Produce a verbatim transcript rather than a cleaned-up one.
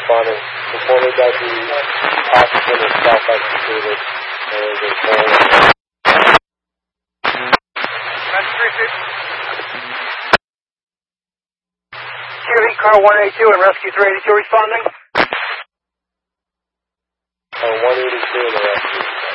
responding. Reported that the occupant is self-executed. There is a phone. That's three fifty. Security car one eighty-two and rescue three eighty-two responding. Uh, one eighty-two in the rescue.